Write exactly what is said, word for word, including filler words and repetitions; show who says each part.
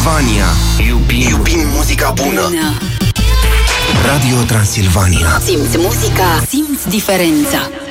Speaker 1: Transilvania. Iubim, Iubim muzica bună.
Speaker 2: bună.
Speaker 1: Radio Transilvania.
Speaker 2: Simți muzica, simți diferența.